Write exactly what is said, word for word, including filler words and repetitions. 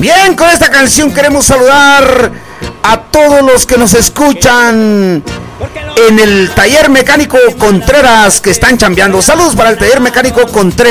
Bien, con esta canción queremos saludar a todos los que nos escuchan en el taller mecánico Contreras que están chambeando. Saludos para el taller mecánico Contreras.